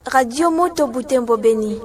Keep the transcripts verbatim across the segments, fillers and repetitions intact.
Radio Moto Butembo Beni.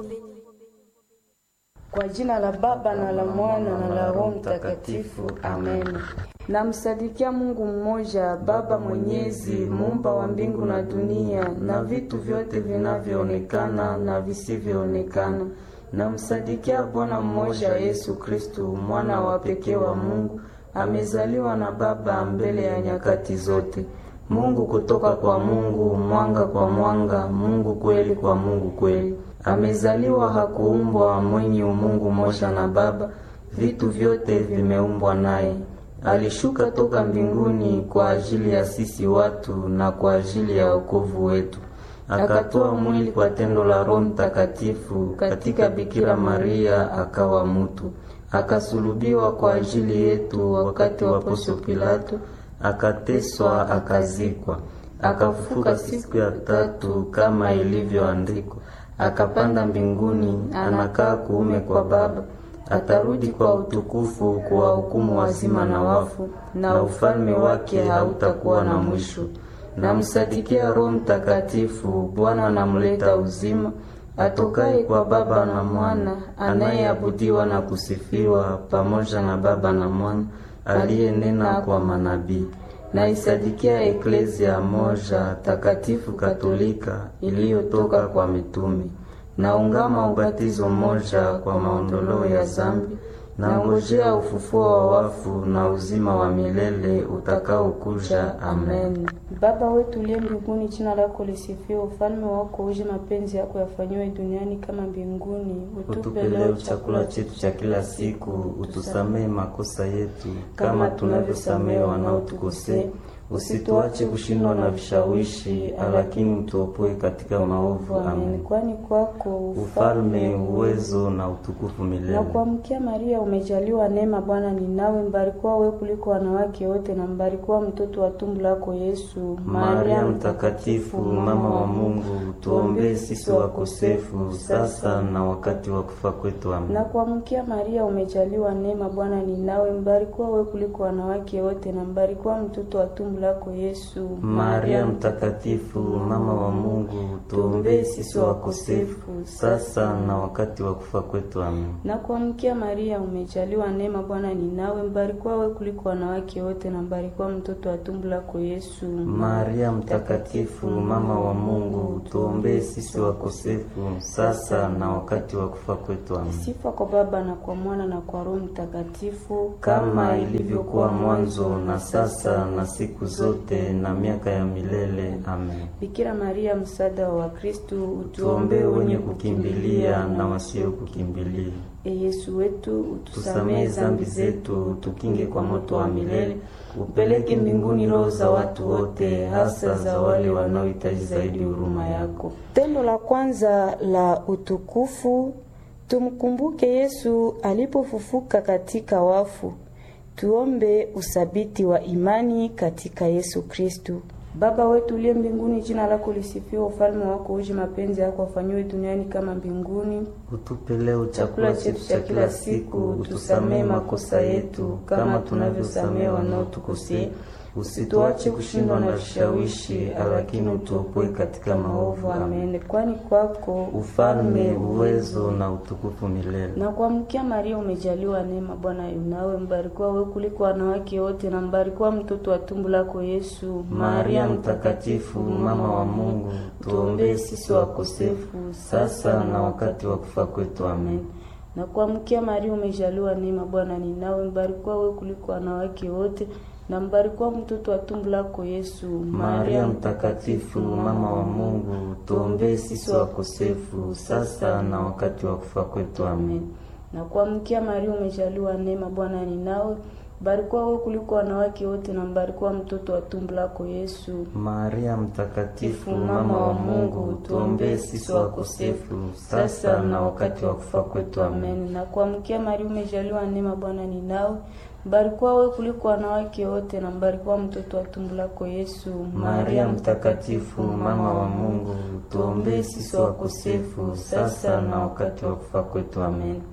Kwa jina la Baba na la Mwana na la Roho Mtakatifu. Amen. Namsadikia Mungu mmoja, Baba Mwenyezi, muumba wa mbingu na dunia na vitu vyote vinavyoonekana na visivyoonekana. Namsadikia Bwana mmoja, Yesu Kristo, mwana wa pekee wa Mungu, amezaliwa na Baba mbele ya nyakati zote. Mungu kutoka kwa Mungu, mwanga kwa mwanga, Mungu kweli kwa Mungu kweli. Amezaliwa, hakuumbwa, mwenye umungu moja na Baba, vitu vyote vimeumbwa naye. Alishuka toka mbinguni kwa ajili ya sisi watu na kwa ajili ya wokovu wetu. Akatoa mwili kwa tendo la Roho Mtakatifu katika Bikira Maria, akawa mtu. Akasulubiwa kwa ajili yetu wakati wa Poncio Pilato, akateswa, akazikwa. Akafufuka siku ya tatu kama ilivyoandikwa. Akapanda mbinguni, anakaa kuume kwa Baba. Atarudi kwa utukufu kuwahukumu wazima na wafu, na ufalme wake hautakuwa na mwisho. Namsadikia Roho Mtakatifu, Bwana anamleta uzima, atokaye kwa Baba na Mwana, anayeabudiwa na kusifiwa pamoja na Baba na Mwana, aliyenena kwa manabii. Naisadikia Eklezia moja takatifu Katolika iliyotoka kwa mitume. Naungama ubatizo moja kwa maondoleo ya zambi. Nangojea ufufuo wa wafu na uzima wa milele utakaokuja. Amen. Baba wetu uliye mbinguni, jina lako lisifiwe, ufalme wako uje, mapenzi yako yafanywe duniani kama mbinguni. Utupe leo chakula chetu cha kila siku, utusamee makosa yetu kama tunavyosamea wanaotukosea. Usituache kushindwa na vishawishi, lakini utuopoe katika maovu. Amen. Kwani kwako ufalme, uwezo na utukufu milele. Na kuamkia Maria, umejaliwa neema, Bwana ni nawe, mbarikiwa wewe kuliko wanawake wote, na mbarikiwa mtoto wa tumbo lako Yesu. Maria Mtakatifu, mama wa Mungu, tuombee sisi wakosefu sasa na wakati wa kufa kwetu. Amen. Na kuamkia Maria, umejaliwa neema, Bwana ni nawe, mbarikiwa wewe kuliko wanawake wote, na mbarikiwa mtoto wa tumbo lako Yesu. Maria Mtakatifu, mama wa Mungu, tuombee sisi wakosefu sasa na wakati wa kufa kwetu. Amen. Na kuamkia Maria, umejaliwa neema, Bwana ni nawe, mbarikiwa wewe kuliko wanawake wote, na mbarikiwa mtoto wa tumbo lako Yesu. Maria Mtakatifu, mama wa Mungu, tuombee sisi wakosefu sasa na wakati wa kufa kwetu. Amen. Sifa kwa Baba na kwa Mwana na kwa Roho Mtakatifu, kama ilivyokuwa mwanzo na sasa na siku zote na miaka ya milele. Amen. Bikira Maria, msaada wa Wakristo, utuombee wenye kukimbilia na wasio kukimbilia. E Yesu wetu, utusamee zambi zetu, tukinge kwa moto wa milele, upeleke mbinguni roho za watu wote, hasa za wale wanaohitaji zaidi huruma yako. Tendo la kwanza la utukufu, tumkumbuke Yesu alipofufuka katika wafu. Tuombe usabiti wa imani katika Yesu Kristo. Baba wetu uliye mbinguni, jina lako lisifiwe, ufalme wako uje, mapenzi yako yafanywe duniani kama mbinguni. Utupe leo chakula chetu cha kila siku, utusamee makosa yetu kama tunavyosamea wanaotukosea. Usituache kushindwa na vishawishi, lakini utuopoe katika maovu. Amen. Kwani kwako ufalme, uwezo na utukufu milele. Na kuamkia Maria, umejaliwa neema, Bwana yu nawe, mbarikiwa wewe kuliko wanawake wote, na mbarikiwa mtoto wa tumbo lako Yesu. Maria Mtakatifu, mama wa Mungu, tuombee sisi wakosefu sasa na wakati wa kufa kwetu. Amen. Na kuamkia Maria, umejaliwa neema, Bwana ni nawe, mbarikiwa wewe kuliko wanawake wote, na mbarikiwa mtoto wa tumbo lako Yesu. Maria Mtakatifu, mama wa Mungu, tuombee sisi wakosefu sasa na wakati wa kufa kwetu. Amen. Na kuamkia Maria, umejaliwa neema, Bwana ni nawe, mbarikiwa wewe kuliko wanawake wote, na mbarikiwa mtoto wa tumbo lako Yesu. Maria Mtakatifu, mama wa Mungu, tuombee sisi wakosefu sasa na wakati wa kufa kwetu. Amen. Na kuamkia Maria, umejaliwa neema, Bwana ni nawe, mbarikiwa wewe kuliko wanawake wote, na mbarikiwa mtoto wa tumbo lako Yesu. Maria Mtakatifu, mama wa Mungu, tuombee sisi wakosefu sasa na wakati wa kufa kwetu. Amen.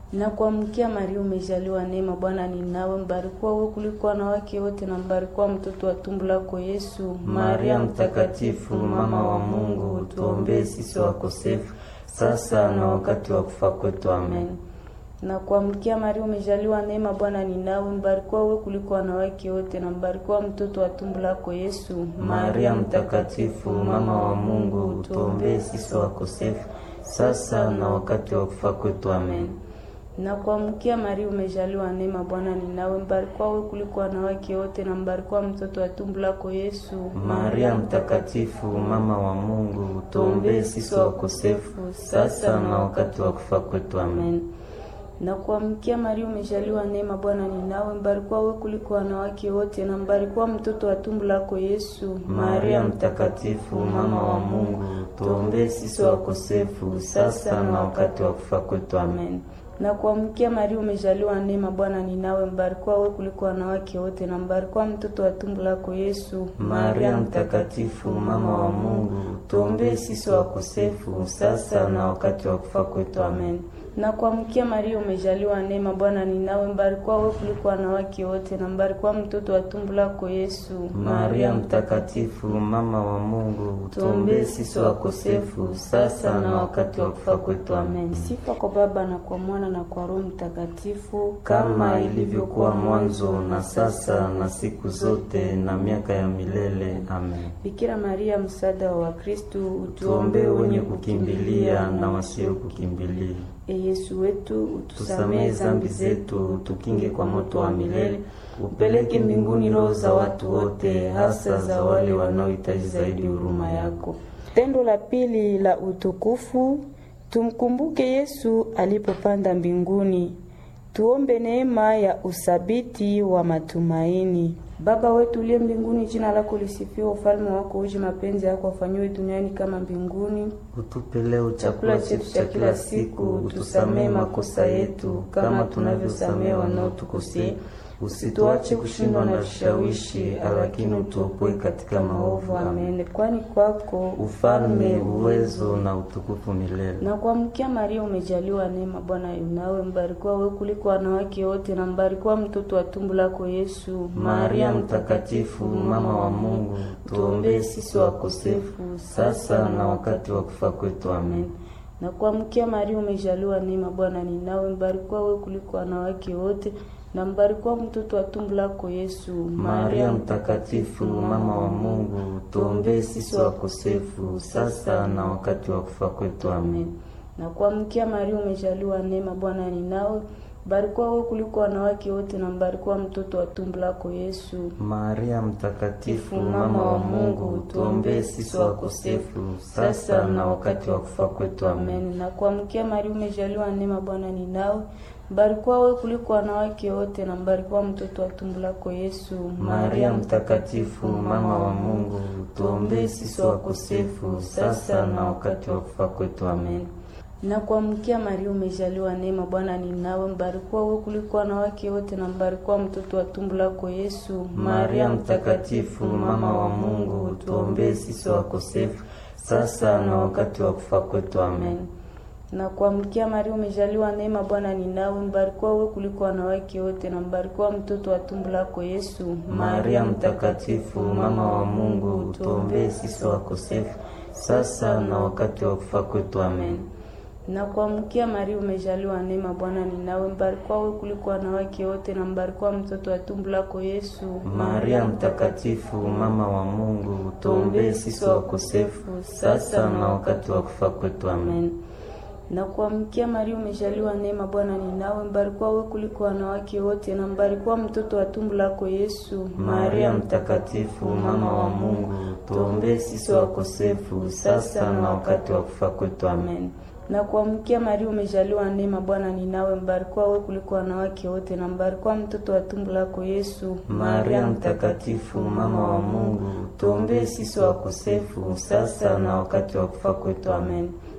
Na kuamkia Maria umejaliwa neema, Bwana ni nawe, mbarikiwa wewe kuliko wanawake wote na mbarikiwa mtoto wa tumbo lako Yesu. Maria mtakatifu, mama wa Mungu, tuombee sisi wakosefu sasa na wakati wa kufa kwetu. Amen. Na kuamkia Maria umejaliwa neema, Bwana ni nawe, mbarikiwa wewe kuliko wanawake wote na mbarikiwa mtoto wa tumbo lako Yesu. Maria mtakatifu, mama wa Mungu, tuombee sisi wakosefu sasa na wakati wa kufa kwetu. Amen. Na kuamkia Maria umejaliwa neema, Bwana ni nawe, mbarikiwa wewe kuliko wanawake wote na mbarikiwa mtoto wa tumbo lako Yesu. Maria mtakatifu, mama wa Mungu, tuombee sisi wakosefu sasa na wakati wa kufa kwetu. Amen. Na kuamkia Maria umejaliwa neema, Bwana ni nawe, mbarikiwa wewe kuliko wanawake wote na mbarikiwa mtoto wa tumbo lako Yesu. Maria mtakatifu, mama wa Mungu, tuombee sisi wakosefu sasa na wakati wa kufa kwetu. Amen. Na kuamkia Maria umejaliwa neema, Bwana ni nawe, mbarikiwa wewe kuliko wanawake wote na mbarikiwa mtoto wa tumbo lako Yesu. Maria mtakatifu, mama wa Mungu, tuombee sisi wakosefu sasa na wakati wa kufa kwetu. Amen. Na kuamkia Maria umejaliwa neema, Bwana ni nawe, mbarikiwa wewe kuliko wanawake wote na mbarikiwa mtoto wa tumbo lako Yesu. Maria mtakatifu, mama wa Mungu, tuombee sisi wakosefu sasa na wakati wa kufa kwetu. Amen. Sifa kwa Baba na kwa Mwana na kwa Roho Mtakatifu, kama ilivyokuwa mwanzo na sasa na siku zote na miaka ya milele. Amen. Bikira Maria, msaada wa Wakristo, tuombee wenye kukimbilia na wasio kukimbilia. E Yesu wetu, utusamehe zambi zetu, tukinge kwa moto wa milele, upeleke mbinguni roho za watu wote, hasa za wale wanaohitaji zaidi huruma yako. Tendo la pili la utukufu, tumkumbuke Yesu alipopanda mbinguni. Tuombe neema ya usabiti wa matumaini. Baba wetu uliye mbinguni, jina lako lisifiwe, ufalme wako uje, mapenzi yako yafanywe duniani kama mbinguni. Utupe leo chakula chetu cha kila siku, utusamehe makosa yetu kama tunavyosamehe wanaotukosea, usituache kushindwa na vishawishi, lakini utuopoe katika maovu. Amen. Kwani kwako ufalme, uwezo na utukufu milele. Na kuamkia Maria umejaliwa neema, Bwana yu nawe, mbarikiwa wewe kuliko wanawake wote na mbarikiwa mtoto wa tumbo lako Yesu. Maria mtakatifu, mama wa Mungu, tuombee sisi wakosefu sasa na wakati wa kufa kwetu. Amen. Na kuamkia Maria umejaliwa neema, Bwana ni nawe, mbarikiwa wewe kuliko wanawake wote na mbarikiwa mtoto wa tumbo lako Yesu. Maria mtakatifu, mama wa Mungu, tuombee sisi wakosefu sasa na wakati wa kufa kwetu. Amen. Na kuamkia Maria umejaliwa neema, Bwana ni nawe, mbarikiwa wewe kuliko wanawake wote na mbarikiwa mtoto wa tumbo lako Yesu. Maria mtakatifu, mama wa Mungu, tuombee sisi wakosefu sasa na wakati wa kufa kwetu. Amen. Na kuamkia Maria umejaliwa neema, Bwana ni nawe, mbarikiwa wewe kuliko wanawake wote na mbarikiwa mtoto wa tumbo lako Yesu. Maria mtakatifu, mama wa Mungu, tuombee sisi wakosefu sasa na wakati wa kufa kwetu. Amen. Na kuamkia Maria umejaliwa neema, Bwana ni nawe, mbarikiwa wewe kuliko wanawake wote na mbarikiwa mtoto wa tumbo lako Yesu. Maria mtakatifu, mama wa Mungu, tuombee sisi wakosefu sasa na wakati wa kufa kwetu. Amen. Na kuamkia Maria umejaliwa neema, Bwana ni nawe, mbarikiwa wewe kuliko wanawake wote na mbarikiwa mtoto wa tumbo lako Yesu. Maria mtakatifu, mama wa Mungu, tuombee sisi wakosefu sasa na wakati wa kufa kwetu. Amen. Na kuamkia Maria umejaliwa neema, Bwana ni nawe, mbarikiwa wewe kuliko wanawake wote na mbarikiwa mtoto wa tumbo lako Yesu. Maria mtakatifu, mama wa Mungu, tuombee sisi wakosefu sasa na wakati wa kufa kwetu. Amen. Na kuamkia Maria umejaliwa neema, Bwana ni nawe, mbarikiwa wewe kuliko wanawake wote na mbarikiwa mtoto wa tumbo lako Yesu. Maria mtakatifu, mama wa Mungu, tuombee sisi wakosefu sasa na wakati wa kufa kwetu. Amen. Na kuamkia Maria umejaliwa neema, Bwana ni nawe, mbarikiwa wewe kuliko wanawake wote na mbarikiwa mtoto wa tumbo lako Yesu. Maria mtakatifu, mama wa Mungu, tuombee sisi wakosefu sasa na wakati wa kufa kwetu. Amen.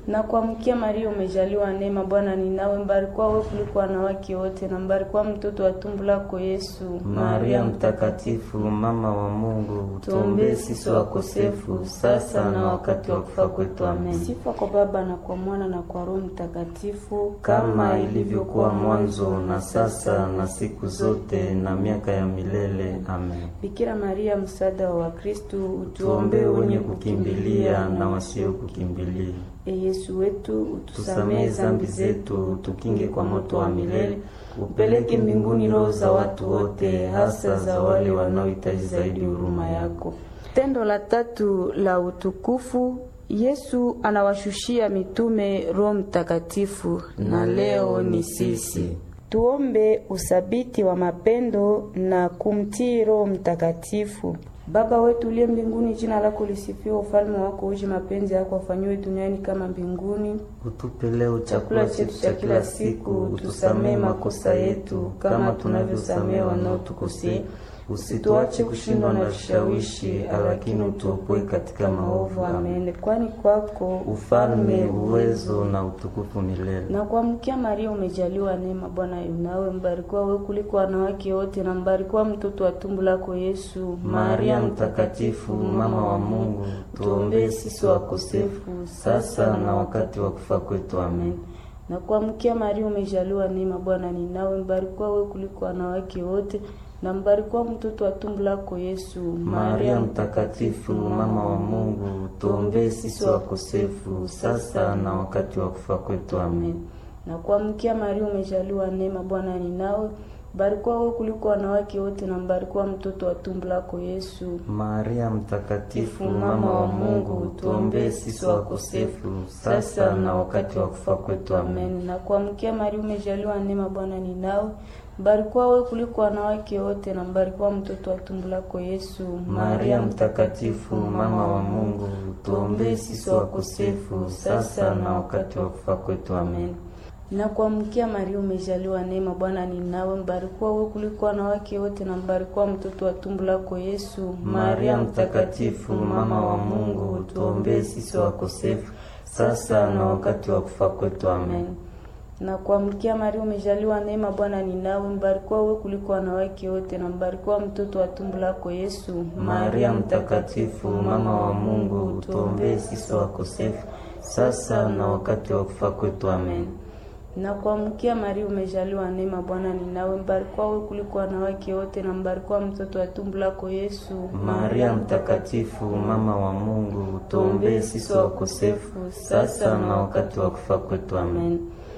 Na kuamkia Maria, umejaliwa neema, Bwana ni nawe, mbarikiwa wewe kuliko wanawake wote, na mbarikiwa mtoto wa tumbo lako Yesu. Maria mtakatifu, mama wa Mungu, tuombee sisi wakosefu, sasa na wakati wa kufa kwetu. Amen. Sifa kwa Baba na kwa Mwana na kwa Roho Mtakatifu, kama ilivyokuwa mwanzo na sasa na siku zote na miaka ya milele. Amen. Bikira Maria, msaada wa Wakristo, tuombee wenye kukimbilia na wasio kukimbilia. E Yesu wetu, utusamehe dhambi zetu, tukinge kwa moto wa milele, upeleke mbinguni roho za watu wote, hasa za wale wanaohitaji zaidi huruma yako. Tendo la tatu la utukufu, Yesu anawashushia mitume Roho Mtakatifu, na leo ni sisi. Tuombe usabiti wa mapendo na kumtii Roho Mtakatifu. Baba wetu uliye mbinguni, jina lako lisifiwe, ufalme wako uje, mapenzi yako afanywe duniani kama mbinguni. Utupe leo chakula chetu cha kila siku, utusamehe makosa yetu kama tunavyosamehe wanaotukosea, usituache kushindwa na vishawishi, lakini utuopoe katika maovu. Amen. Kwani kwako ufalme, uwezo na utukufu milele. Na kuamkia Maria, umejaliwa neema, Bwana yu nawe, mbarikiwa wewe kuliko wanawake wote, na mbarikiwa mtoto wa tumbo lako Yesu. Maria mtakatifu, mama wa Mungu, tuombee sisi wakosefu, sasa na wakati wa kufa kwetu. Amen. Na kuamkia Maria, umejaliwa neema, Bwana ni nawe, mbarikiwa wewe kuliko wanawake wote, na mbarikiwa mtoto wa tumbo lako Yesu. Maria mtakatifu, mama wa Mungu, tuombee sisi wakosefu, sasa na wakati wa kufa kwetu. Amen. Na kuamkia Maria, umejaliwa neema, Bwana ni nawe, mbarikiwa wewe kuliko wanawake wote, na mbarikiwa mtoto wa tumbo lako Yesu. Maria mtakatifu, mama wa Mungu, tuombee sisi wakosefu, sasa na wakati wa kufa kwetu. Amen. Na kuamkia Maria, umejaliwa neema, Bwana ni nawe, mbarikiwa wewe kuliko wanawake wote, na mbarikiwa mtoto wa tumbo lako Yesu. Maria mtakatifu, mama wa Mungu, tuombee sisi wakosefu, sasa na wakati wa kufa kwetu. Amen. Na kuamkia Maria, umejaliwa neema, Bwana ni nawe, mbarikiwa wewe kuliko wanawake wote, na mbarikiwa mtoto wa tumbo lako Yesu. Maria mtakatifu, mama wa Mungu, tuombee sisi wakosefu, sasa na wakati wa kufa kwetu. Amen. Na kuamkia Maria, umejaliwa neema, Bwana ni nawe, mbarikiwa wewe kuliko wanawake wote, na mbarikiwa mtoto wa tumbo lako Yesu. Maria mtakatifu, mama wa Mungu, tuombee sisi wakosefu, sasa na wakati wa kufa kwetu. Amen. Na kuamkia Maria, umejaliwa neema, Bwana ni nawe, mbarikiwa wewe kuliko wanawake wote, na mbarikiwa mtoto wa tumbo lako Yesu. Maria mtakatifu, mama wa Mungu, tuombee sisi wakosefu, sasa na wakati wa kufa kwetu. Amen.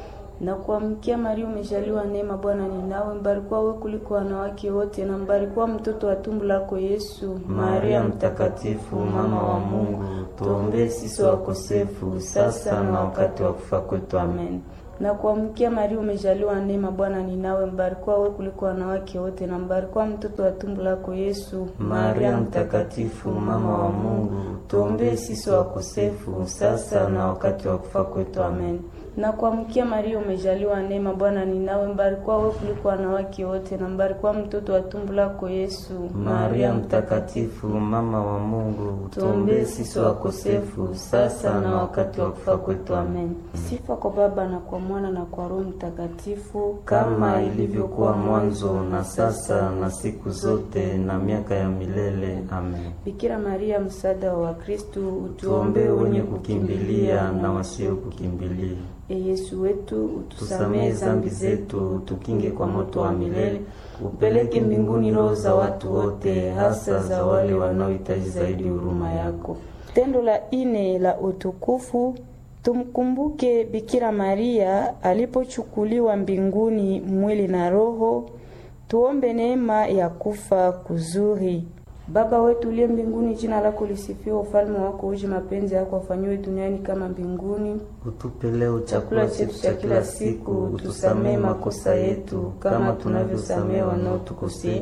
Na kuamkia Maria, umejaliwa neema, Bwana ni nawe, mbarikiwa wewe kuliko wanawake wote, na mbarikiwa mtoto wa tumbo lako Yesu. Maria mtakatifu, mama wa Mungu, tuombee sisi wakosefu, sasa na wakati wa kufa kwetu. Amen. Na kuamkia Maria, umejaliwa neema, Bwana ni nawe, mbarikiwa wewe kuliko wanawake wote, na mbarikiwa mtoto wa tumbo lako Yesu. Maria mtakatifu, mama wa Mungu, tuombee sisi wakosefu, sasa na wakati wa kufa kwetu. Amen. Na kuamkia Maria, umejaliwa neema, Bwana ni nawe, mbarikiwa wewe kuliko wanawake wote, na mbarikiwa mtoto wa tumbo lako Yesu. Maria mtakatifu, mama wa Mungu, tuombee sisi wakosefu, sasa na wakati wa kufa kwetu. Amen. Sifa kwa Baba na kwa Mwana na kwa Roho Mtakatifu, kama ilivyokuwa mwanzo na sasa na siku zote na miaka ya milele. Amen. Bikira Maria, msaada wa Wakristo, utuombee wenye kukimbilia na wasio kukimbilia. E Yesu wetu, utusamehe dhambi zetu, tukinge kwa moto wa milele, upeleke mbinguni roho za watu wote, hasa za wale wanaohitaji zaidi huruma yako. Tendo la ine la utukufu, tumkumbuke Bikira Maria alipochukuliwa mbinguni mwili na roho. Tuombe neema ya kufa kuzuri. Baba wetu uliye mbinguni, jina lako lisifiwe, ufalme wako uje, mapenzi yako afanywe duniani kama mbinguni. Utupe leo chakula chetu cha kila siku, utusamehe makosa yetu kama tunavyosamehe wanaotukosea,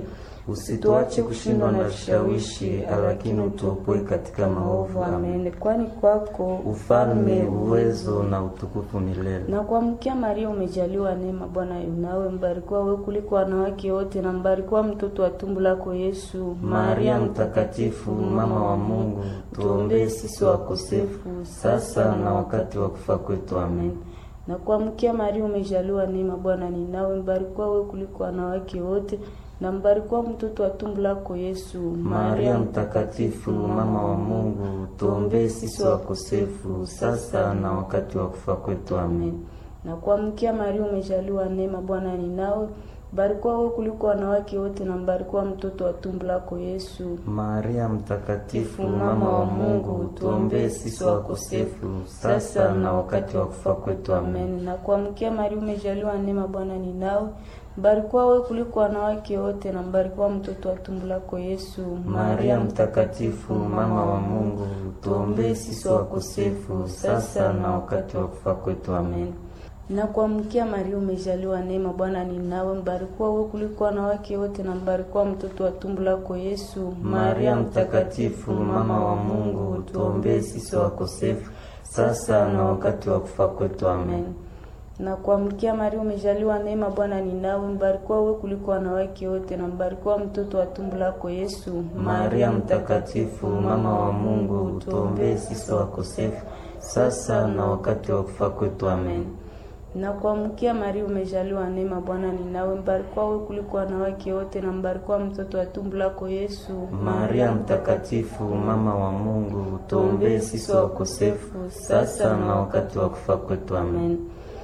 usituache kushindwa na vishawishi, lakini utuopoe katika maovu. Amen. Kwani kwako ufalme, uwezo na utukufu milele. Na kuamkia Maria, umejaliwa neema, Bwana yu nawe, mbarikiwa wewe kuliko wanawake wote, na mbarikiwa mtoto wa tumbo lako Yesu. Maria mtakatifu, mama wa Mungu, tuombee sisi wakosefu, sasa na wakati wa kufa kwetu. Amen. Na kuamkia Maria, umejaliwa neema, Bwana ni nawe, mbarikiwa wewe kuliko wanawake wote, na mbarikiwa mtoto wa tumbo lako Yesu. Maria mtakatifu, mama wa Mungu, tuombee sisi wakosefu, sasa na wakati wa kufa kwetu. Amen. Na kuamkia Maria, umejaliwa neema, Bwana ni nawe, mbarikiwa wewe kuliko wanawake wote, na mbarikiwa mtoto wa tumbo lako Yesu. Maria mtakatifu, mama wa Mungu, tuombee sisi wakosefu, sasa na wakati wa kufa kwetu. Amen. Na kuamkia Maria, umejaliwa neema, Bwana ni nawe, mbarikiwa wewe kuliko wanawake wote, na mbarikiwa mtoto wa tumbo lako Yesu. Maria mtakatifu, mama wa Mungu, tuombee sisi wakosefu, sasa na wakati wa kufa kwetu. Amen. Na kuamkia Maria, umejaliwa neema, Bwana ni nawe, mbarikiwa wewe kuliko wanawake wote, na mbarikiwa mtoto wa tumbo lako Yesu. Maria mtakatifu, mama wa Mungu, tuombee sisi wakosefu, sasa na wakati wa kufa kwetu. Amen. Na kuamkia Maria, umejaliwa neema, Bwana ni nawe, mbarikiwa wewe kuliko wanawake wote, na mbarikiwa mtoto wa tumbo lako Yesu. Maria mtakatifu, mama wa Mungu, tuombee sisi wakosefu, sasa na wakati wa kufa kwetu. Amen. Na kuamkia Maria, umejaliwa neema, Bwana ni nawe, mbarikiwa wewe kuliko wanawake wote, na mbarikiwa mtoto wa tumbo lako Yesu. Maria mtakatifu, mama wa Mungu, tuombee sisi wakosefu, sasa na wakati wa kufa kwetu. Amen.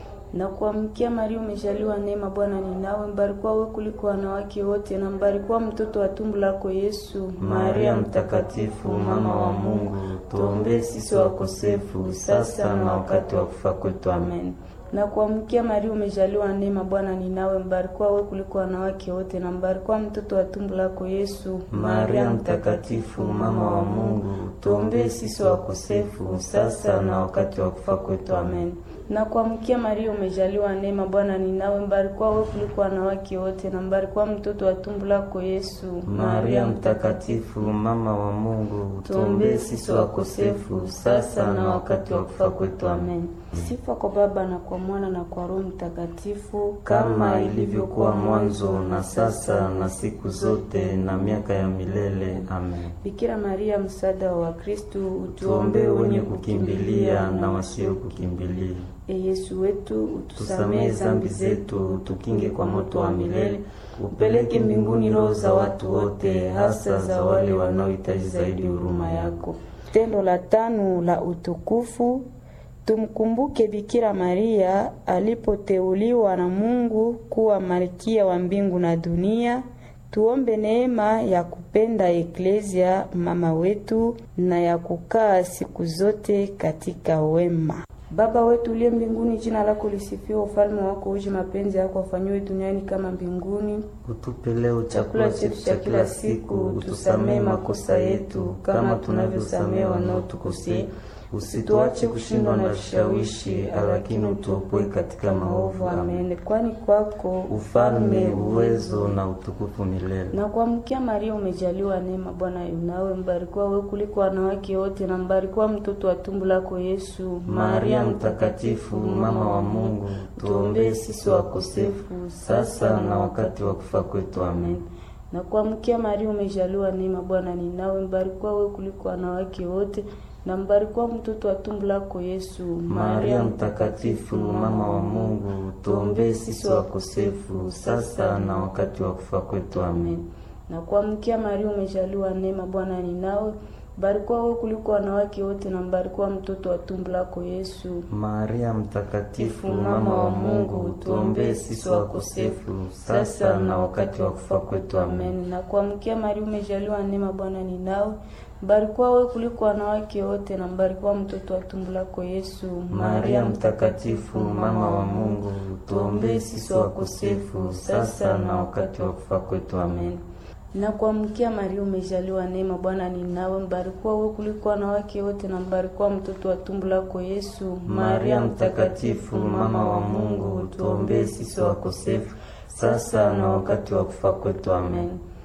Na kuamkia Maria, umejaliwa neema, Bwana ni nawe, mbarikiwa wewe kuliko wanawake wote, na mbarikiwa mtoto wa tumbo lako Yesu. Maria mtakatifu, mama wa Mungu, tuombee sisi wakosefu, sasa na wakati wa kufa kwetu. Amen. Na kuamkia Maria, umejaliwa neema, Bwana ni nawe, mbarikiwa wewe kuliko wanawake wote, na mbarikiwa mtoto wa tumbo lako Yesu. Maria mtakatifu, mama wa Mungu, tuombee sisi wakosefu, sasa na wakati wa kufa kwetu. Amen. Na kuamkia Maria, umejaliwa neema, Bwana ni nawe, mbarikiwa wewe kuliko wanawake wote, na mbarikiwa mtoto wa tumbo lako Yesu. Maria mtakatifu, mama wa Mungu, tuombee sisi wakosefu, sasa na wakati wa kufa kwetu. Amen. Sifa kwa Baba na kwa Mwana na kwa Roho Mtakatifu, kama ilivyokuwa mwanzo na sasa na siku zote na miaka ya milele. Amen. Bikira Maria, msaada wa Wakristo, utuombee wenye kukimbilia na wasio kukimbilia. E Yesu wetu, utusamehe dhambi zetu, utukinge kwa moto wa milele, upeleke mbinguni roho za watu wote, hasa za wale wanaohitaji zaidi huruma yako. Tendo la tano la utukufu, tumkumbuke Bikira Maria alipoteuliwa na Mungu kuwa malkia wa mbingu na dunia. Tuombe neema ya kupenda Eklezia mama wetu na ya kukaa siku zote katika wema. Baba wetu uliye mbinguni, jina lako lisifiwe, ufalme wako uje, mapenzi yako yafanywe duniani kama mbinguni. Utupe leo chakula chetu cha kila siku, utusamehe makosa yetu kama tunavyosamehe wanaotukosea, usituache kushindwa na vishawishi, lakini utuopoe katika maovu. Amen. Kwani kwako ufalme, uwezo na utukufu milele. Na kuamkia Maria, umejaliwa neema, Bwana yu nawe, mbarikiwa wewe kuliko wanawake wote, na mbarikiwa mtoto wa tumbo lako Yesu. Maria mtakatifu, mama wa Mungu, tuombee sisi wakosefu, sasa na wakati wa kufa kwetu. Amen. Na kuamkia Maria, umejaliwa neema, Bwana ni nawe, mbarikiwa wewe kuliko wanawake wote, na mbarikiwa mtoto wa tumbo lako Yesu. Maria mtakatifu, mama wa Mungu, tuombee sisi wakosefu, sasa na wakati wa kufa kwetu. Amen. Na kuamkia Maria, umejaliwa neema, Bwana ni nawe, mbarikiwa wewe kuliko wanawake wote, na mbarikiwa mtoto wa tumbo lako Yesu. Maria mtakatifu, mama wa Mungu, tuombee sisi wakosefu, sasa na wakati wa kufa kwetu. Amen. Na kuamkia Maria, umejaliwa neema, Bwana ni nawe, mbarikiwa wewe kuliko wanawake wote, na mbarikiwa mtoto wa tumbo lako Yesu. Maria mtakatifu, mama wa Mungu, tuombee sisi wakosefu, sasa na wakati wa kufa kwetu. Amen. Na kuamkia Maria, umejaliwa neema, Bwana ni nawe, mbarikiwa wewe kuliko wanawake wote, na mbarikiwa mtoto wa tumbo lako Yesu. Maria mtakatifu, mama wa Mungu, tuombee sisi wakosefu, sasa na wakati wa kufa kwetu. Amen.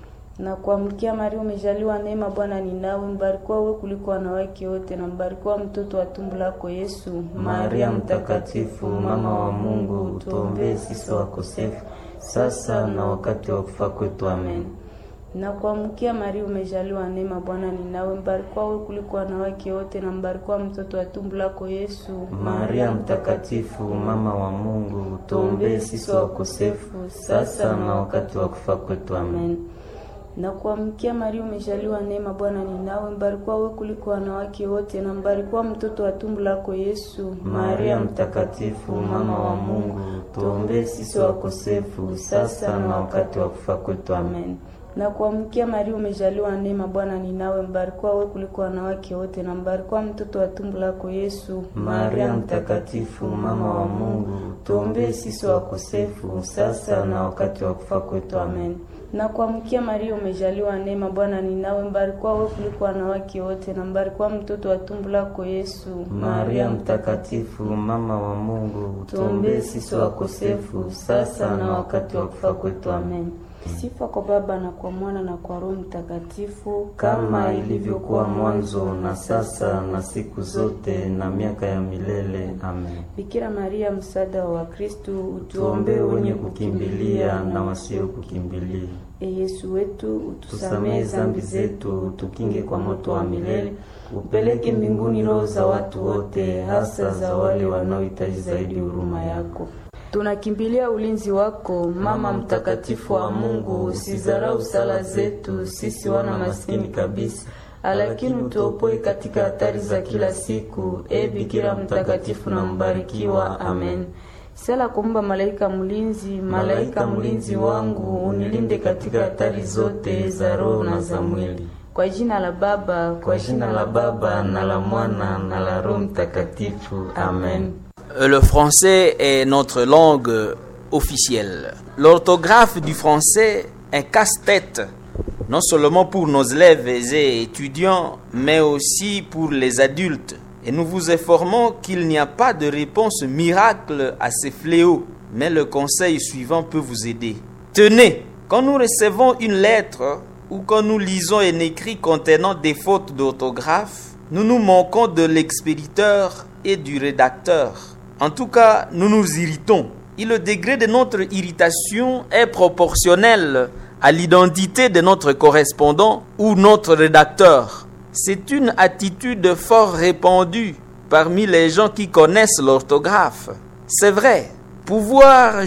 Na kuamkia Maria umejaliwa neema, Bwana ni nawe, mbarikiwa wewe kuliko wanawake wote na mbarikiwa mtoto wa tumbo lako Yesu. Maria mtakatifu, mama wa Mungu, tuombee sisi wakosefu, sasa na wakati wa kufa kwetu. Amen. Na kuamkia Maria umejaliwa neema, Bwana ni nawe, mbarikiwa wewe kuliko wanawake wote na mbarikiwa mtoto wa tumbo lako Yesu. Maria mtakatifu, mama wa Mungu, tuombee sisi wakosefu, sasa na wakati wa kufa kwetu. Amen. Na kuamkia Maria umejaliwa neema, Bwana ni nawe, mbarikiwa wewe kuliko wanawake wote na mbarikiwa mtoto wa tumbo lako Yesu. Maria mtakatifu, mama wa Mungu, tuombee sisi wakosefu, sasa na wakati wa kufa kwetu. Amen. Na kuamkia Maria umejaliwa neema, Bwana ni nawe, mbarikiwa wewe kuliko wanawake wote na mbarikiwa mtoto wa tumbo lako Yesu. Maria mtakatifu, mama wa Mungu, tuombee sisi wakosefu, sasa na wakati wa kufa kwetu. Amen. Na kuamkia Maria umejaliwa neema, Bwana ni nawe, mbarikiwa wewe kuliko wanawake wote na mbarikiwa mtoto wa tumbo lako Yesu. Maria mtakatifu, mama wa Mungu, tuombee sisi wakosefu, sasa na wakati wa kufa kwetu. Amen. Sifa kwa Baba na kwa Mwana na kwa Roho Mtakatifu, kama ilivyokuwa mwanzo na sasa na siku zote na miaka ya milele. Amen. Bikira Maria, msaada wa Wakristo, utuombee wenye kukimbilia na wasio kukimbilia. E Yesu wetu, utusamehe dhambi zetu, utukinge kwa moto wa milele, upeleke mbinguni roho za watu wote, hasa za wale wanaohitaji zaidi huruma yako. Tunakimbilia ulinzi wako, Mama mtakatifu wa Mungu. Usizarau sala zetu sisi wana maskini kabisa, lakini utuopoe katika hatari za kila siku. E Bikira mtakatifu na mbarikiwa. Amen. Sala kumba malaika mlinzi, malaika mlinzi wangu, unilinde katika hatari zote za roho na za mwili. Kwa jina la Baba, kwa jina la Baba na la Mwana na la Roho Mtakatifu. Amen. Le français est notre langue officielle. L'orthographe du français est casse-tête, non seulement pour nos élèves et étudiants, mais aussi pour les adultes. Et nous vous informons qu'il n'y a pas de réponse miracle à ces fléaux, mais le conseil suivant peut vous aider. Tenez, quand nous recevons une lettre ou quand nous lisons un écrit contenant des fautes d'orthographe, nous nous moquons de l'expéditeur et du rédacteur. En tout cas, nous nous irritons. Et le degré de notre irritation est proportionnel à l'identité de notre correspondant ou notre rédacteur. C'est une attitude fort répandue parmi les gens qui connaissent l'orthographe. C'est vrai, pouvoir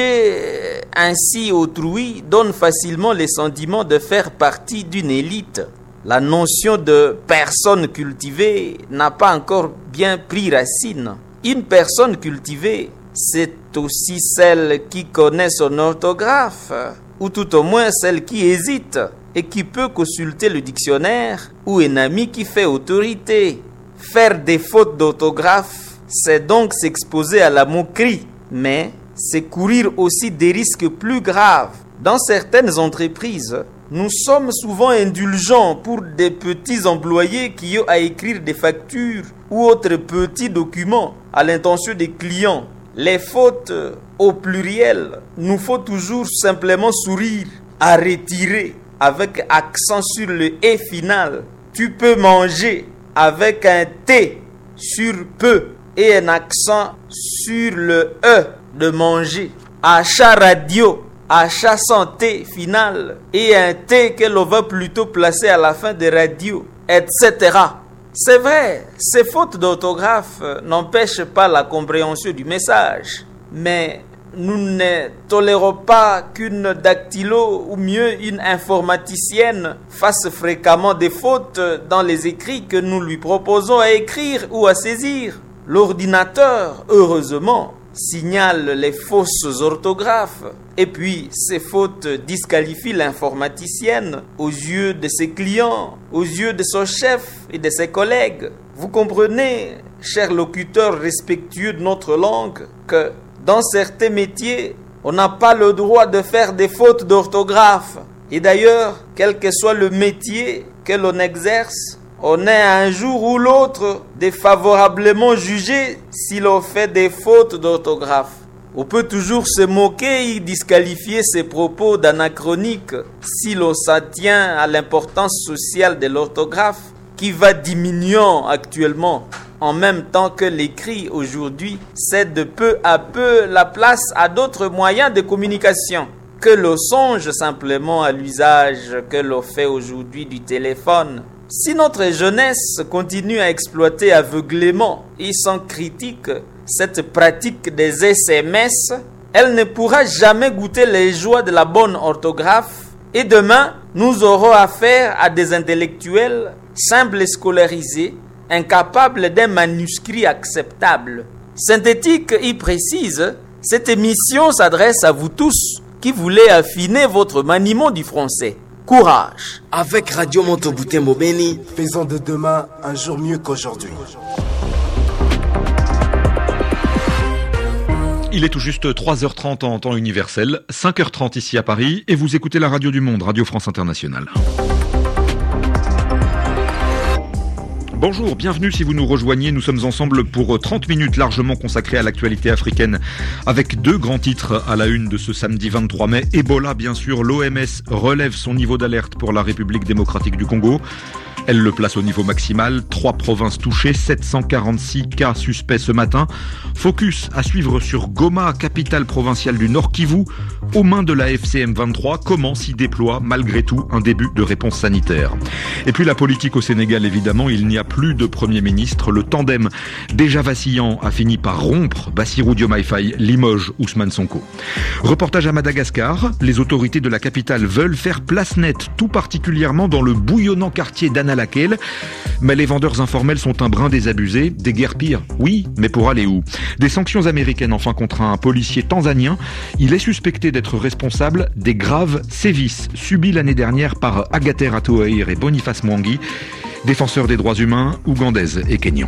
juger ainsi autrui donne facilement le sentiment de faire partie d'une élite. La notion de personne cultivée n'a pas encore bien pris racine. Une personne cultivée, c'est aussi celle qui connaît son orthographe, ou tout au moins celle qui hésite et qui peut consulter le dictionnaire, ou un ami qui fait autorité. Faire des fautes d'orthographe, c'est donc s'exposer à la moquerie, mais c'est courir aussi des risques plus graves. Dans certaines entreprises, nous sommes souvent indulgents pour des petits employés qui ont à écrire des factures ou autres petits documents à l'intention des clients. Les fautes au pluriel, nous faut toujours simplement sourire, à retirer avec accent sur le « et » final. Tu peux manger avec un « t » sur « peu » et un accent sur le « e » de manger. Achat radio, achat santé final et un T que l'on va plutôt placer à la fin de radio, et cetera. C'est vrai, ces fautes d'orthographe n'empêchent pas la compréhension du message, mais nous ne tolérons pas qu'une dactylo ou mieux une informaticienne fasse fréquemment des fautes dans les écrits que nous lui proposons à écrire ou à saisir. L'ordinateur, heureusement, signale les fausses orthographes et puis ces fautes disqualifient l'informaticienne aux yeux de ses clients, aux yeux de son chef et de ses collègues. Vous comprenez, chers locuteurs respectueux de notre langue, que dans certains métiers, on n'a pas le droit de faire des fautes d'orthographe. Et d'ailleurs, quel que soit le métier que l'on exerce, on est un jour ou l'autre défavorablement jugé si l'on fait des fautes d'orthographe. On peut toujours se moquer et disqualifier ces propos d'anachroniques si l'on s'en tient à l'importance sociale de l'orthographe qui va diminuant actuellement en même temps que l'écrit aujourd'hui cède peu à peu la place à d'autres moyens de communication. Que l'on songe simplement à l'usage que l'on fait aujourd'hui du téléphone. Si notre jeunesse continue à exploiter aveuglément et sans critique cette pratique des S M S, elle ne pourra jamais goûter les joies de la bonne orthographe et demain, nous aurons affaire à des intellectuels simples et scolarisés, incapables d'un manuscrit acceptable. Synthétique et précise, cette émission s'adresse à vous tous qui voulez affiner votre maniement du français. Courage! Avec Radio Moto Butembo Beni, faisons de demain un jour mieux qu'aujourd'hui. Il est tout juste trois heures trente en temps universel, cinq heures trente ici à Paris, et vous écoutez la radio du monde, Radio France Internationale. Bonjour, bienvenue si vous nous rejoignez. Nous sommes ensemble pour trente minutes largement consacrées à l'actualité africaine avec deux grands titres à la une de ce samedi vingt-trois mai. Ebola, bien sûr, l'O M S relève son niveau d'alerte pour la République démocratique du Congo. Elle le place au niveau maximal. Trois provinces touchées, sept cent quarante-six cas suspects ce matin. Focus à suivre sur Goma, capitale provinciale du Nord Kivu. Aux mains de la F C M vingt-trois, comment s'y déploie malgré tout un début de réponse sanitaire. Et puis la politique au Sénégal, évidemment, il n'y a plus de Premier ministre. Le tandem déjà vacillant a fini par rompre. Bassirou Diomaye Faye limoge Ousmane Sonko. Reportage à Madagascar. Les autorités de la capitale veulent faire place nette, tout particulièrement dans le bouillonnant quartier d'Analakel. Mais les vendeurs informels sont un brin désabusés. Des guerres pires, oui, mais pour aller où? Des sanctions américaines enfin contre un policier tanzanien. Il est suspecté d'être responsable des graves sévices subis l'année dernière par Agater Atoair et Boniface Mwangi, défenseurs des droits humains ougandaises et kenyans.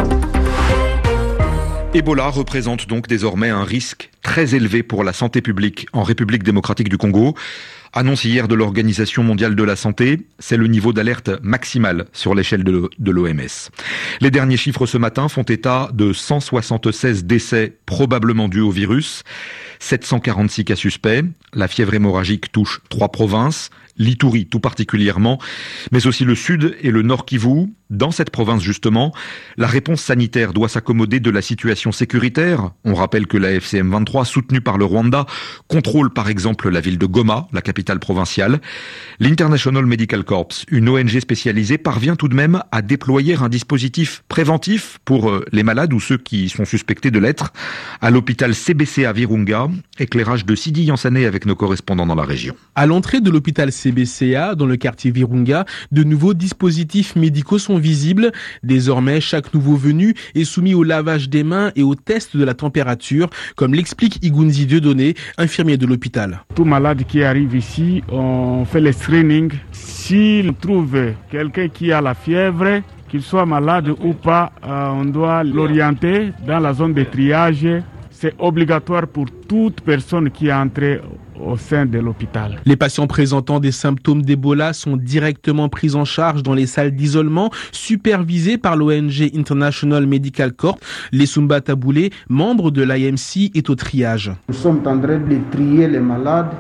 Ebola représente donc désormais un risque très élevé pour la santé publique en République démocratique du Congo. Annonce hier de l'Organisation mondiale de la santé, c'est le niveau d'alerte maximal sur l'échelle de, de l'O M S. Les derniers chiffres ce matin font état de cent soixante-seize décès probablement dus au virus, sept cent quarante-six cas suspects. La fièvre hémorragique touche trois provinces, l'Ituri tout particulièrement, mais aussi le sud et le nord Kivu. Dans cette province justement, la réponse sanitaire doit s'accommoder de la situation sécuritaire. On rappelle que la F C M vingt-trois, soutenue par le Rwanda, contrôle par exemple la ville de Goma, la capitale provinciale. L'International Medical Corps, une O N G spécialisée, parvient tout de même à déployer un dispositif préventif pour les malades ou ceux qui sont suspectés de l'être. À l'hôpital C B C à Virunga, éclairage de Sidi Yansané avec nos correspondants dans la région. À l'entrée de l'hôpital C B C A, dans le quartier Virunga, de nouveaux dispositifs médicaux sont visibles. Désormais, chaque nouveau venu est soumis au lavage des mains et au test de la température, comme l'explique Igunzi Dieudonné, infirmier de l'hôpital. Tout malade qui arrive ici, on fait le screening. S'il trouve quelqu'un qui a la fièvre, qu'il soit malade ou pas, euh, on doit l'orienter dans la zone de triage. C'est obligatoire pour toute personne qui est entrée au sein de l'hôpital. Les patients présentant des symptômes d'Ebola sont directement pris en charge dans les salles d'isolement supervisées par l'O N G International Medical Corps. Lesumba Taboulé, membre de l'I M C, est au triage. Nous sommes en train de trier les malades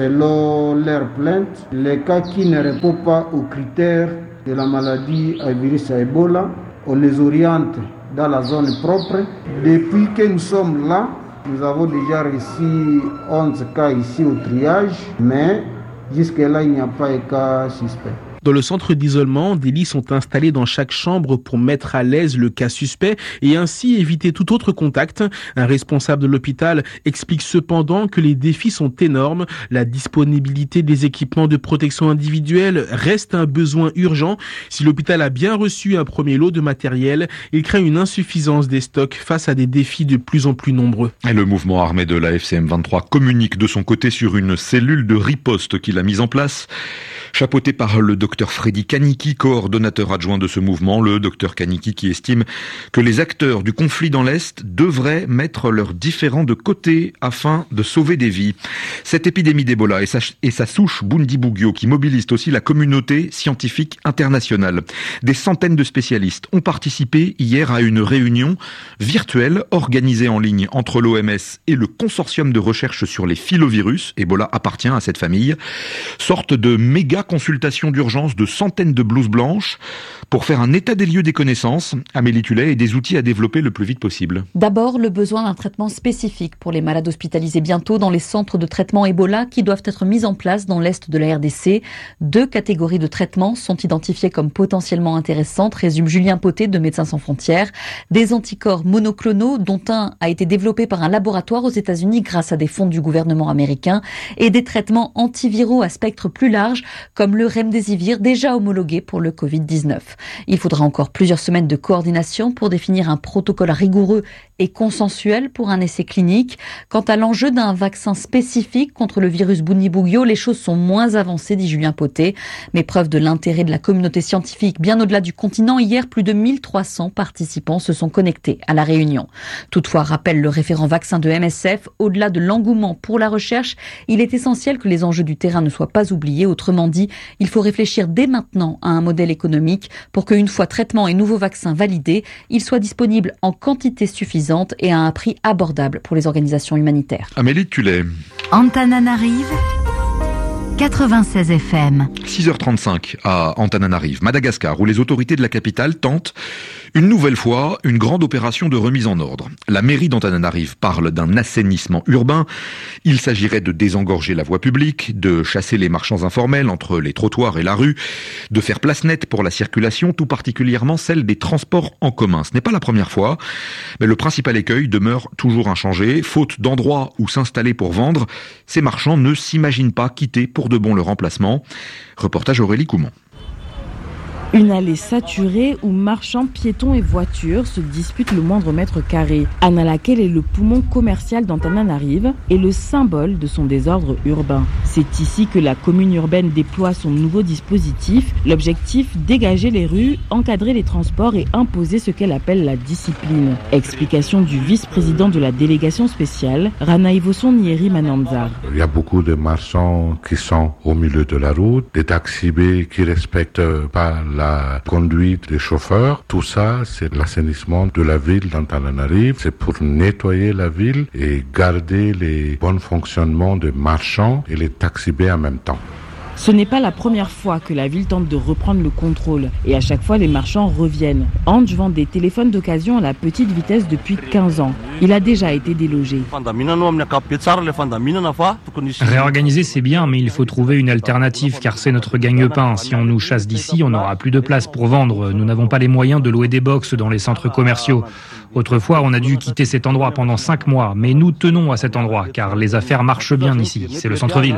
selon leurs plaintes. Les cas qui ne répondent pas aux critères de la maladie à virus à Ebola, on les oriente dans la zone propre. Depuis que nous sommes là, nous avons déjà reçu onze cas ici au triage, mais jusque-là, il n'y a pas de cas suspects. Dans le centre d'isolement, des lits sont installés dans chaque chambre pour mettre à l'aise le cas suspect et ainsi éviter tout autre contact. Un responsable de l'hôpital explique cependant que les défis sont énormes. La disponibilité des équipements de protection individuelle reste un besoin urgent. Si l'hôpital a bien reçu un premier lot de matériel, il craint une insuffisance des stocks face à des défis de plus en plus nombreux. Et le mouvement armé de la F C M vingt-trois communique de son côté sur une cellule de riposte qu'il a mise en place. Chapeauté par le docteur docteur Freddy Kaniki, coordonnateur adjoint de ce mouvement. Le docteur Kaniki qui estime que les acteurs du conflit dans l'Est devraient mettre leurs différends de côté afin de sauver des vies. Cette épidémie d'Ebola et sa, et sa souche Bundibugyo qui mobilisent aussi la communauté scientifique internationale. Des centaines de spécialistes ont participé hier à une réunion virtuelle organisée en ligne entre l'O M S et le consortium de recherche sur les filovirus. Ebola appartient à cette famille. Sorte de méga consultation d'urgence de centaines de blouses blanches pour faire un état des lieux des connaissances, Amélie Tullet, et des outils à développer le plus vite possible. D'abord, le besoin d'un traitement spécifique pour les malades hospitalisés bientôt dans les centres de traitement Ebola qui doivent être mis en place dans l'Est de la R D C. Deux catégories de traitements sont identifiées comme potentiellement intéressantes, résume Julien Poté de Médecins sans frontières. Des anticorps monoclonaux, dont un a été développé par un laboratoire aux États-Unis grâce à des fonds du gouvernement américain, et des traitements antiviraux à spectre plus large, comme le Remdesivir, déjà homologué pour le covid dix-neuf. Il faudra encore plusieurs semaines de coordination pour définir un protocole rigoureux et consensuel pour un essai clinique. Quant à l'enjeu d'un vaccin spécifique contre le virus Bundibugyo, les choses sont moins avancées, dit Julien Poté. Mais preuve de l'intérêt de la communauté scientifique bien au-delà du continent, hier, plus de mille trois cents participants se sont connectés à la réunion. Toutefois, rappelle le référent vaccin de M S F, au-delà de l'engouement pour la recherche, il est essentiel que les enjeux du terrain ne soient pas oubliés. Autrement dit, il faut réfléchir dès maintenant à un modèle économique pour qu'une fois traitement et nouveaux vaccins validés, ils soient disponibles en quantité suffisante et à un prix abordable pour les organisations humanitaires. Amélie Tullet. Antananarive, quatre-vingt-seize F M. six heures trente-cinq à Antananarive, Madagascar, où les autorités de la capitale tentent une nouvelle fois une grande opération de remise en ordre. La mairie d'Antananarive parle d'un assainissement urbain. Il s'agirait de désengorger la voie publique, de chasser les marchands informels entre les trottoirs et la rue, de faire place nette pour la circulation, tout particulièrement celle des transports en commun. Ce n'est pas la première fois, mais le principal écueil demeure toujours inchangé. Faute d'endroits où s'installer pour vendre, ces marchands ne s'imaginent pas quitter pour de bon leur emplacement. Reportage Aurélie Coumont. Une allée saturée où marchands, piétons et voitures se disputent le moindre mètre carré. Analakell est le poumon commercial d'Antananarive et le symbole de son désordre urbain. C'est ici que la commune urbaine déploie son nouveau dispositif. L'objectif, dégager les rues, encadrer les transports et imposer ce qu'elle appelle la discipline. Explication du vice-président de la délégation spéciale, Rana Ivoson Nieri Mananzar. Il y a beaucoup de marchands qui sont au milieu de la route, des taxibés qui respectent pas la conduite des chauffeurs. Tout ça, c'est l'assainissement de la ville d'Antananarive. C'est pour nettoyer la ville et garder les bons fonctionnements des marchands et les taxibés en même temps. Ce n'est pas la première fois que la ville tente de reprendre le contrôle. Et à chaque fois, les marchands reviennent. Ange vend des téléphones d'occasion à la petite vitesse depuis quinze ans. Il a déjà été délogé. Réorganiser, c'est bien, mais il faut trouver une alternative, car c'est notre gagne-pain. Si on nous chasse d'ici, on n'aura plus de place pour vendre. Nous n'avons pas les moyens de louer des box dans les centres commerciaux. Autrefois, on a dû quitter cet endroit pendant cinq mois, mais nous tenons à cet endroit, car les affaires marchent bien ici. C'est le centre-ville.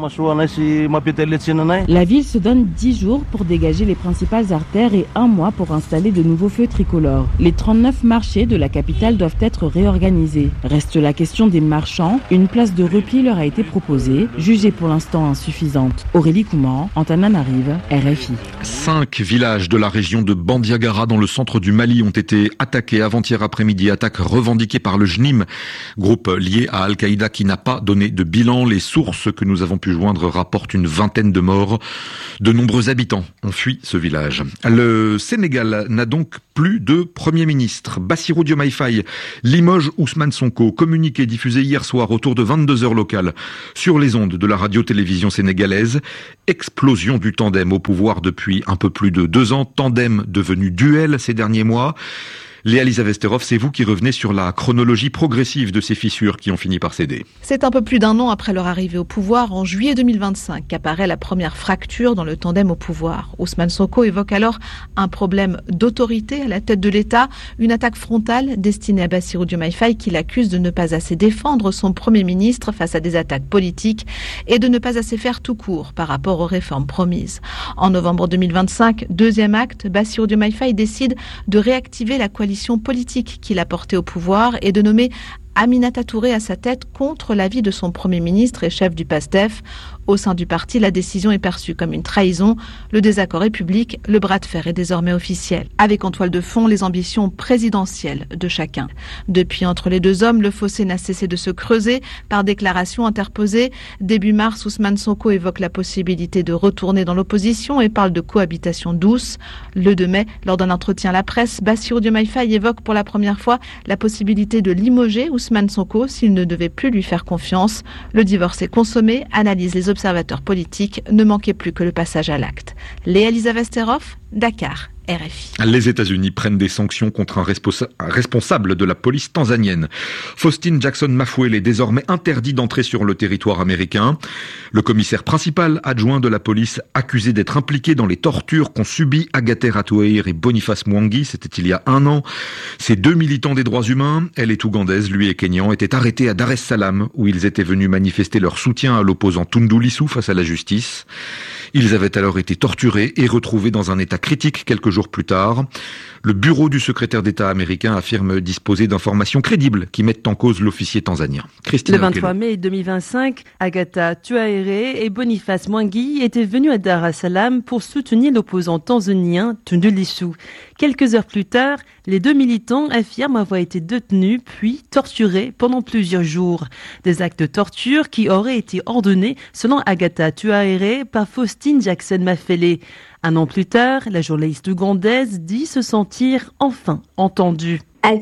La ville se donne dix jours pour dégager les principales artères et un mois pour installer de nouveaux feux tricolores. Les trente-neuf marchés de la capitale doivent être réorganisés. Reste la question des marchands. Une place de repli leur a été proposée, jugée pour l'instant insuffisante. Aurélie Coumont, Antananarive, R F I. Cinq villages de la région de Bandiagara dans le centre du Mali ont été attaqués avant-hier après-midi. Attaque revendiquée par le J N I M, groupe lié à Al-Qaïda qui n'a pas donné de bilan. Les sources que nous avons pu joindre rapportent une vingtaine de morts. De nombreux habitants ont fui ce village. Le Sénégal n'a donc plus de Premier ministre. Bassirou Diomaye Faye limoge Ousmane Sonko. Communiqué diffusé hier soir autour de vingt-deux heures locales sur les ondes de la radio-télévision sénégalaise. Explosion du tandem au pouvoir depuis un peu plus de deux ans. Tandem devenu duel ces derniers mois. Léa-Lisa Vesterov, c'est vous qui revenez sur la chronologie progressive de ces fissures qui ont fini par céder. C'est un peu plus d'un an après leur arrivée au pouvoir, en juillet deux mille vingt-cinq, qu'apparaît la première fracture dans le tandem au pouvoir. Ousmane Sonko évoque alors un problème d'autorité à la tête de l'État, une attaque frontale destinée à Bassirou Diomaye Faye qui l'accuse de ne pas assez défendre son Premier ministre face à des attaques politiques et de ne pas assez faire tout court par rapport aux réformes promises. En novembre deux mille vingt-cinq, deuxième acte, Bassirou Diomaye Faye décide de réactiver la coalition politique qu'il a portée au pouvoir et de nommer Aminata Touré à sa tête contre l'avis de son Premier ministre et chef du PASTEF. Au sein du parti, la décision est perçue comme une trahison. Le désaccord est public, le bras de fer est désormais officiel. Avec en toile de fond les ambitions présidentielles de chacun. Depuis, entre les deux hommes, le fossé n'a cessé de se creuser par déclarations interposées. Début mars, Ousmane Sonko évoque la possibilité de retourner dans l'opposition et parle de cohabitation douce. Le deux mai, lors d'un entretien à la presse, Bassirou Diomaye Faye évoque pour la première fois la possibilité de limoger Ousmane Sonko s'il ne devait plus lui faire confiance. Le divorce est consommé, analyse les observateurs politiques, ne manquait plus que le passage à l'acte. Léa Lisa Vesterhoff, Dakar. R F I. Les États-Unis prennent des sanctions contre un, responsa- un responsable de la police tanzanienne. Faustin Jackson Mafuele est désormais interdit d'entrer sur le territoire américain. Le commissaire principal adjoint de la police accusé d'être impliqué dans les tortures qu'ont subies Agathon Atuhaire et Boniface Mwangi, c'était il y a un an. Ces deux militants des droits humains, elle est ougandaise, lui est kényan, étaient arrêtés à Dar es Salaam où ils étaient venus manifester leur soutien à l'opposant Tundu Lissu face à la justice. Ils avaient alors été torturés et retrouvés dans un état critique quelques jours plus tard. Le bureau du secrétaire d'État américain affirme disposer d'informations crédibles qui mettent en cause l'officier tanzanien. Christine Le vingt-trois mai deux mille vingt-cinq, Agathon Atuhaire et Boniface Mwangi étaient venus à Dar es Salaam pour soutenir l'opposant tanzanien Tundu Lissu. Quelques heures plus tard, les deux militants affirment avoir été détenus puis torturés pendant plusieurs jours. Des actes de torture qui auraient été ordonnés, selon Agathon Atuhaire, par Faustin Jackson Mafuele. Un an plus tard, la journaliste ougandaise dit se sentir enfin entendue.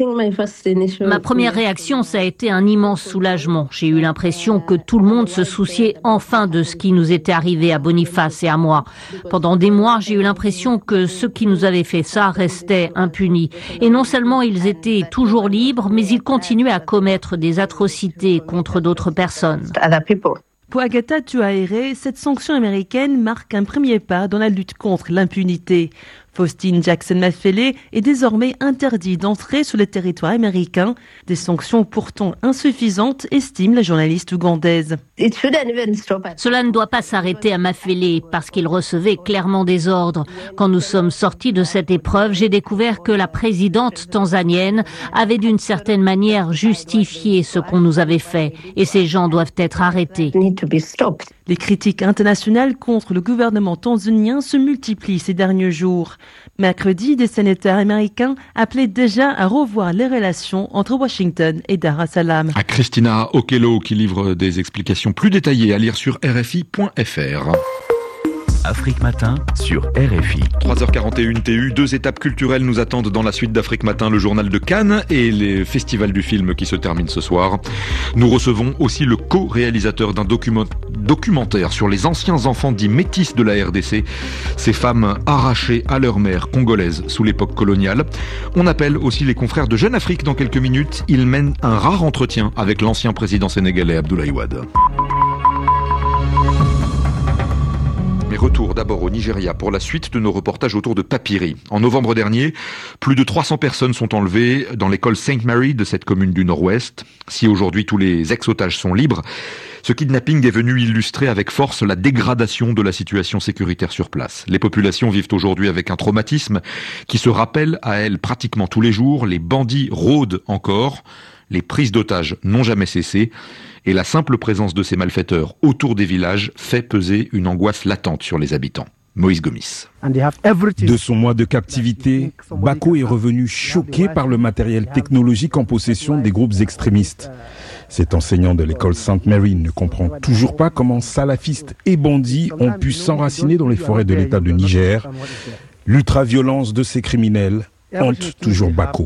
Ma première réaction, ça a été un immense soulagement. J'ai eu l'impression que tout le monde se souciait enfin de ce qui nous était arrivé à Boniface et à moi. Pendant des mois, j'ai eu l'impression que ceux qui nous avaient fait ça restaient impunis. Et non seulement ils étaient toujours libres, mais ils continuaient à commettre des atrocités contre d'autres personnes. Pour Agathon Atuhaire, cette sanction américaine marque un premier pas dans la lutte contre l'impunité. Faustin Jackson Mafuele est désormais interdit d'entrer sur le territoire américain. Des sanctions pourtant insuffisantes, estime la journaliste ougandaise. Cela ne doit pas s'arrêter à Mafuele parce qu'il recevait clairement des ordres. Quand nous sommes sortis de cette épreuve, j'ai découvert que la présidente tanzanienne avait d'une certaine manière justifié ce qu'on nous avait fait. Et ces gens doivent être arrêtés. Les critiques internationales contre le gouvernement tanzanien se multiplient ces derniers jours. Mercredi, des sénateurs américains appelaient déjà à revoir les relations entre Washington et Dar es Salaam. À Christina Okello qui livre des explications plus détaillées à lire sur R F I point F R. Afrique Matin sur R F I. trois heures quarante et une T U, deux étapes culturelles nous attendent dans la suite d'Afrique Matin, le journal de Cannes et les festivals du film qui se terminent ce soir. Nous recevons aussi le co-réalisateur d'un document, documentaire sur les anciens enfants dits métis de la R D C, ces femmes arrachées à leur mère congolaise sous l'époque coloniale. On appelle aussi les confrères de Jeune Afrique dans quelques minutes. Ils mènent un rare entretien avec l'ancien président sénégalais Abdoulaye Wade. Mais retour d'abord au Nigeria pour la suite de nos reportages autour de Papyri. En novembre dernier, plus de trois cents personnes sont enlevées dans l'école Saint Mary de cette commune du Nord-Ouest. Si aujourd'hui tous les ex-otages sont libres, ce kidnapping est venu illustrer avec force la dégradation de la situation sécuritaire sur place. Les populations vivent aujourd'hui avec un traumatisme qui se rappelle à elles pratiquement tous les jours. Les bandits rôdent encore, les prises d'otages n'ont jamais cessé. Et la simple présence de ces malfaiteurs autour des villages fait peser une angoisse latente sur les habitants. Moïse Gomis. De son mois de captivité, Bako est revenu choqué par le matériel technologique en possession des groupes extrémistes. Cet enseignant de l'école Sainte Mary ne comprend toujours pas comment salafistes et bandits ont pu s'enraciner dans les forêts de l'État de Niger. L'ultraviolence de ces criminels hante toujours Bako.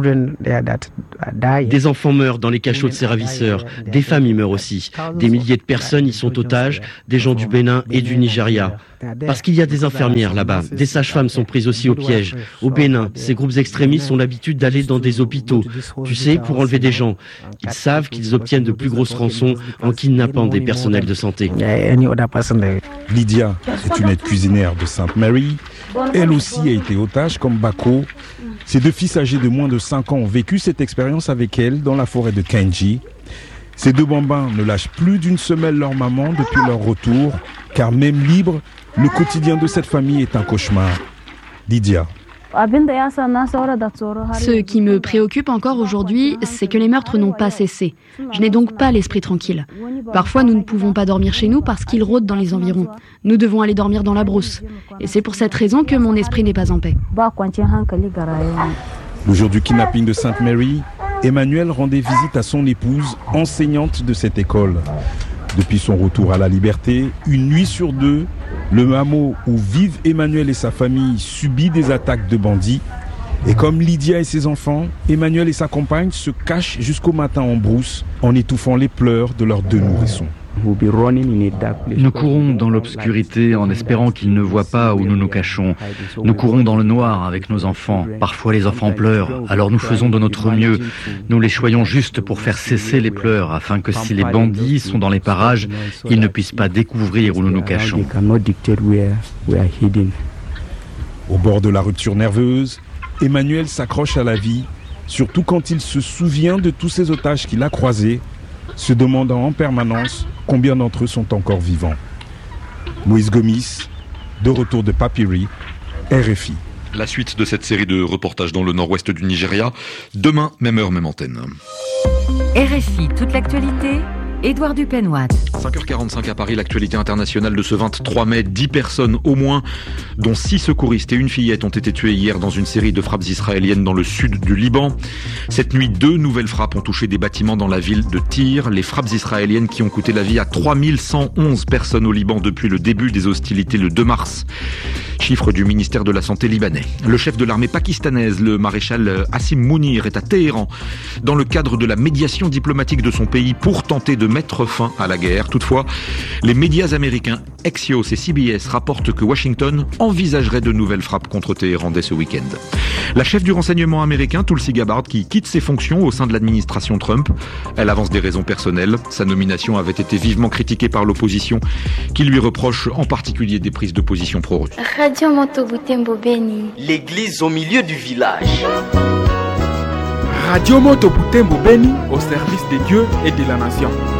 Des enfants meurent dans les cachots de ces ravisseurs, des familles meurent aussi. Des milliers de personnes y sont otages, des gens du Bénin et du Nigeria. Parce qu'il y a des infirmières là-bas, des sages-femmes sont prises aussi au piège. Au Bénin, ces groupes extrémistes ont l'habitude d'aller dans des hôpitaux, tu sais, pour enlever des gens. Ils savent qu'ils obtiennent de plus grosses rançons en kidnappant des personnels de santé. Lydia est une aide cuisinière de Sainte Mary. Elle aussi a été otage comme Bako. Ses deux fils âgés de moins de cinq ans ont vécu cette expérience avec elle dans la forêt de Kenji. Ces deux bambins ne lâchent plus d'une semelle leur maman depuis leur retour, car même libre, le quotidien de cette famille est un cauchemar. Lydia Ce qui me préoccupe encore aujourd'hui, c'est que les meurtres n'ont pas cessé. Je n'ai donc pas l'esprit tranquille. Parfois, nous ne pouvons pas dormir chez nous parce qu'ils rôdent dans les environs. Nous devons aller dormir dans la brousse. Et c'est pour cette raison que mon esprit n'est pas en paix. Le jour du kidnapping de Sainte Mary, Emmanuel rendait visite à son épouse, enseignante de cette école. Depuis son retour à la liberté, une nuit sur deux, le hameau où vivent Emmanuel et sa famille subit des attaques de bandits. Et comme Lydia et ses enfants, Emmanuel et sa compagne se cachent jusqu'au matin en brousse en étouffant les pleurs de leurs deux nourrissons. Nous courons dans l'obscurité en espérant qu'ils ne voient pas où nous nous cachons. Nous courons dans le noir avec nos enfants. Parfois les enfants pleurent, alors nous faisons de notre mieux. Nous les choyons juste pour faire cesser les pleurs, afin que si les bandits sont dans les parages, ils ne puissent pas découvrir où nous nous cachons. Au bord de la rupture nerveuse, Emmanuel s'accroche à la vie, surtout quand il se souvient de tous ces otages qu'il a croisés, se demandant en permanence combien d'entre eux sont encore vivants. Moïse Gomis, de retour de Papiri, R F I. La suite de cette série de reportages dans le nord-ouest du Nigeria, demain, même heure, même antenne. R F I, toute l'actualité, Édouard Dupenoit. cinq heures quarante-cinq à Paris, l'actualité internationale de ce vingt-trois mai. dix personnes au moins, dont six secouristes et une fillette, ont été tuées hier dans une série de frappes israéliennes dans le sud du Liban. Cette nuit, deux nouvelles frappes ont touché des bâtiments dans la ville de Tyr. Les frappes israéliennes qui ont coûté la vie à trois mille cent onze personnes au Liban depuis le début des hostilités le deux mars. Chiffre du ministère de la Santé libanais. Le chef de l'armée pakistanaise, le maréchal Asim Mounir, est à Téhéran dans le cadre de la médiation diplomatique de son pays pour tenter de mettre fin à la guerre. Toutefois, les médias américains Axios et C B S rapportent que Washington envisagerait de nouvelles frappes contre Téhéran dès ce week-end. La chef du renseignement américain, Tulsi Gabbard, qui quitte ses fonctions au sein de l'administration Trump, elle avance des raisons personnelles. Sa nomination avait été vivement critiquée par l'opposition, qui lui reproche en particulier des prises de position pro-russes. Radio Moto Butembo Beni. L'église au milieu du village. Radio Moto Butembo Beni, au service de Dieu et de la nation.